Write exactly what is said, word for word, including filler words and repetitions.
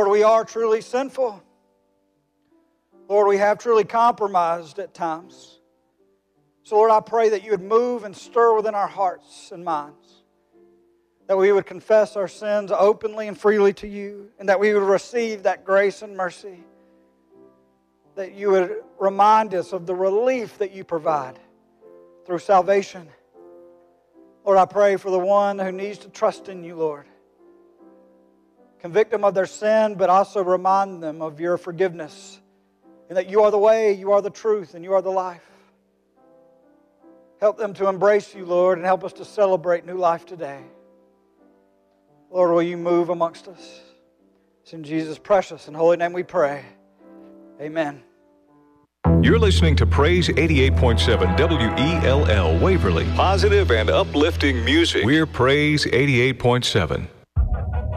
Lord, we are truly sinful. Lord, we have truly compromised at times. So, Lord, I pray that you would move and stir within our hearts and minds, that we would confess our sins openly and freely to you, and that we would receive that grace and mercy, that you would remind us of the relief that you provide through salvation. Lord, I pray for the one who needs to trust in you, Lord. Convict them of their sin, but also remind them of your forgiveness, and that you are the way, you are the truth, and you are the life. Help them to embrace you, Lord, and help us to celebrate new life today. Lord, will you move amongst us? It's in Jesus' precious and holy name we pray. Amen. You're listening to Praise eighty-eight point seven W E L L Waverly. Positive and uplifting music. We're Praise eighty-eight point seven.